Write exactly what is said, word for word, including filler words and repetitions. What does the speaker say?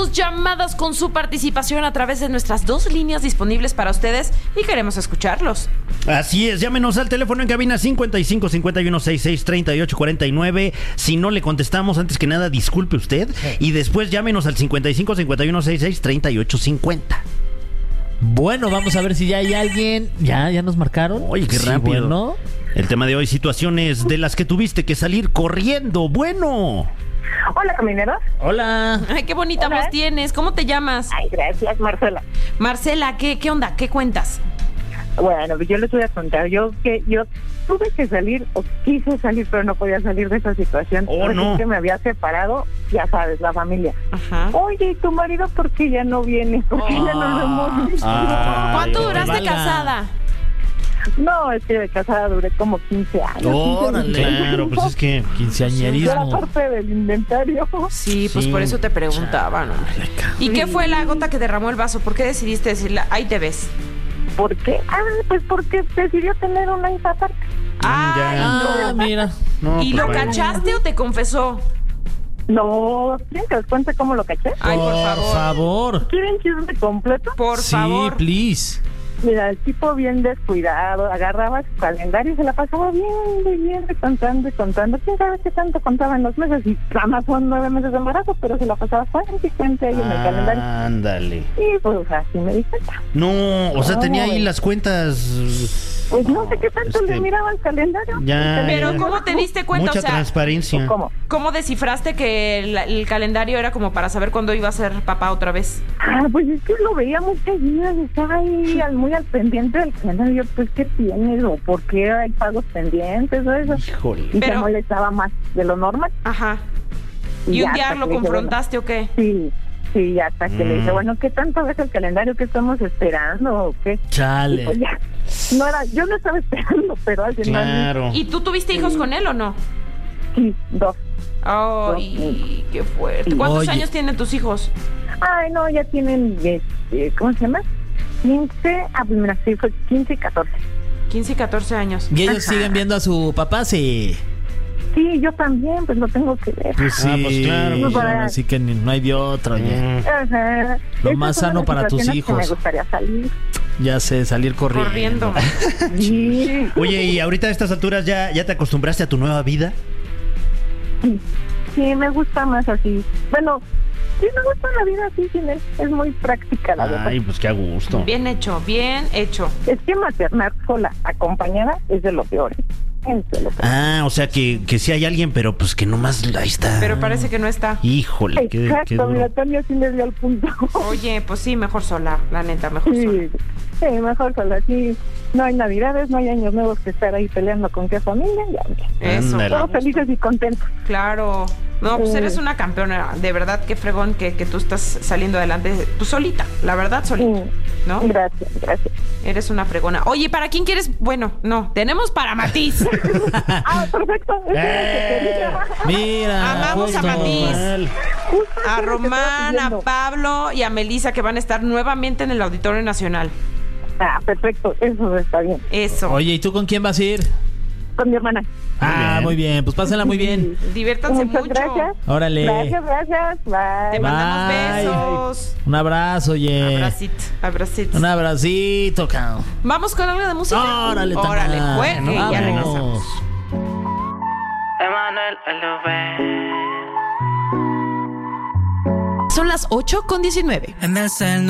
Llamadas con su participación a través de nuestras dos líneas disponibles para ustedes y queremos escucharlos. Así es, llámenos al teléfono en cabina cincuenta y cinco, cincuenta y uno, sesenta y seis, treinta y ocho, cuarenta y nueve. Si no le contestamos, antes que nada, disculpe usted. Y después llámenos al cincuenta y cinco, cincuenta y uno, sesenta y seis, treinta y ocho, cincuenta. Bueno, vamos a ver si ya hay alguien. ¿Ya? ¿Ya nos marcaron? Oye, qué Sí, rápido. Bueno. El tema de hoy, situaciones de las que tuviste que salir corriendo. Bueno. Hola, camineros. Hola. Ay, qué bonita Hola. voz tienes. ¿Cómo te llamas? Ay, gracias, Marcela. Marcela, ¿qué, qué onda? ¿Qué cuentas? Bueno, yo les voy a contar. Yo que yo tuve que salir, o quise salir, pero no podía salir de esa situación. Oh, Porque no. que me había separado, ya sabes, la familia. Ajá. Oye, ¿y tu marido por qué ya no viene? ¿Por qué ya no lo hemos visto? Ah. ¿Cuánto Ay, duraste valga. casada? No, es que de casada duré como quince años. Órale. Claro, pues es que... Yo era Quinceañerismo. parte del inventario. Sí, pues Sí. por eso te preguntaban. hombre. ¿Y qué fue la gota que derramó el vaso? ¿Por qué decidiste decirle, ahí te ves? ¿Por qué? Ah, pues porque decidió tener una hija aparte. Ay, Ah, mira. No, ¿y pues lo bueno. cachaste o te confesó? No, ¿quieren que les cuente cómo lo caché? Ay, por Por favor. favor. ¿Quieren chisme completo? Por Sí, favor. please. Mira, el tipo bien descuidado, agarraba su calendario y se la pasaba viendo y viendo y contando y contando. ¿Quién sabe qué tanto contaba en los meses? Y nada más son nueve meses de embarazo, pero se la pasaba cuarenta y cuarenta ahí en el calendario. Ándale. Y pues así me di cuenta. No, o sea, No, tenía ahí güey. las cuentas... Pues no sé qué tanto Este, le miraba el calendario. ya, Pero ya. ¿cómo te diste cuenta? Mucha O sea, transparencia. ¿Cómo? ¿cómo descifraste que el, el calendario era como para saber cuándo iba a ser papá otra vez? Ah, pues es que lo veía muy seguido, estaba ahí al- muy al pendiente del calendario. Pues, ¿qué tienes? ¿O por qué hay pagos pendientes o eso? Híjole. Y Pero- se molestaba más de lo normal. Ajá. ¿Y ya un día hasta lo que dije, confrontaste o qué? Sí, sí, hasta que le dije, Mm. bueno, ¿qué tanto ves el calendario que estamos esperando o qué? Y Chale. pues ya, no era, yo no estaba esperando, pero alguien más. Claro. ¿Y tú tuviste hijos con él o no? Sí, dos. Ay, qué fuerte. ¿Cuántos Oye. años tienen tus hijos? Ay, no, ya tienen, este, ¿cómo se llama? quince, ah, pues mira, sí, fue quince y catorce. quince y catorce años. ¿Y ellos Ajá. siguen viendo a su papá? Sí. Sí, yo también, pues lo tengo que ver. Pues sí. Ah, pues claro, pues para- Así que ni- no hay de otra, oye. Mm. Ajá. Lo Esas más son sano las para tus situaciones que hijos. me gustaría salir. Ya sé, salir corriendo. Corriendo. Sí, Oye, y ahorita a estas alturas ya, ya te acostumbraste a tu nueva vida. sí, sí, me gusta más así. Bueno, sí me gusta la vida así sin él. Es muy práctica, la verdad. Ay, pues qué a gusto. Bien hecho, bien hecho. Es que maternar sola, acompañada, es de lo peor. ¿eh? Es de lo peor. Ah, o sea que, que sí hay alguien, pero pues que nomás ahí está. Pero parece que no está. Híjole, qué, qué Exacto, mira, duro. Tania sí le dio al punto. Oye, pues sí, mejor sola, la neta, mejor sola. Sí, sí, mejor sola. Sí, no hay navidades, no hay años nuevos que estar ahí peleando con qué familia. Ya, mira. Eso. Ándale. Todos felices y contentos. Claro. No, pues Sí. eres una campeona. De verdad, qué fregón que, que tú estás saliendo adelante. Tú solita, la verdad, solita. Sí. ¿No? Gracias, gracias. Eres una fregona. Oye, ¿para quién quieres? Bueno, no, tenemos para Matiz. Ah, perfecto. Eso es lo que quería. Mira. Amamos a justo. Matiz. Mal. Justo eso A es lo que Román, estaba a pidiendo. Pablo y a Melissa que van a estar nuevamente en el Auditorio Nacional. Ah, perfecto, eso está bien. Eso. Oye, ¿y tú con quién vas a ir? Con mi hermana. Ah, bien. muy bien. Pues pásenla muy bien. Diviértanse Muchas mucho. gracias. Órale. Gracias, gracias. Te Bye. mandamos Bye. besos. Un abrazo, oye. Abracito, abracito. Un abracito, cabrón. Vamos con algo de música. Órale, Órale, Tana. juegue y ya Vamos. regresamos. Emanuel L V. Son las ocho con diecinueve. En el cel